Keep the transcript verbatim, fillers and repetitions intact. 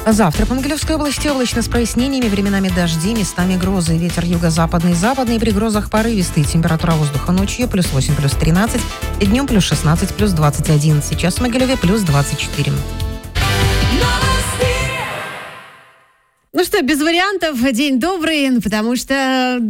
Завтра по Могилевской области облачно с прояснениями, временами дожди, местами грозы. Ветер юго-западный, западный, при грозах порывистый. Температура воздуха ночью плюс восемь, плюс тринадцать, и днем плюс шестнадцать, плюс двадцать один. Сейчас в Могилеве плюс двадцать четыре. Ну что, без вариантов, день добрый, потому что